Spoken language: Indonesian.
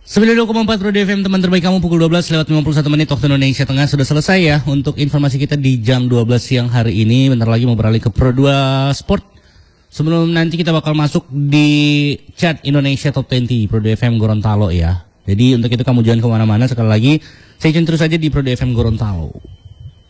92,4 Pro FM, teman terbaik kamu, pukul 12 lewat 51 menit waktu Indonesia Tengah. Sudah selesai ya untuk informasi kita di jam 12 siang hari ini. Bentar lagi mau beralih ke Pro 2 Sport. Sebelum nanti kita bakal masuk di chat Indonesia Top 20 Pro 2 FM Gorontalo ya. Jadi untuk itu kamu jangan kemana-mana, sekali lagi stay tune terus aja di Pro 2 FM Gorontalo.